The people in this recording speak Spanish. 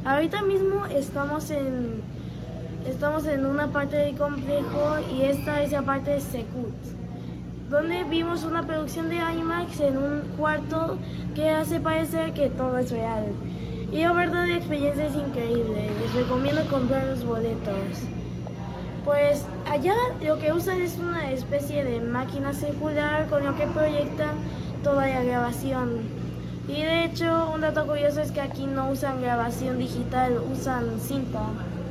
Ahorita mismo estamos en una parte del complejo y esta es la parte de Secut, donde vimos una producción de IMAX en un cuarto que hace parecer que todo es real. Y la verdad la experiencia es increíble, les recomiendo comprar los boletos. Pues allá lo que usan es una especie de máquina circular con lo que proyectan toda la grabación. Y de hecho, un dato curioso es que aquí no usan grabación digital, usan cinta.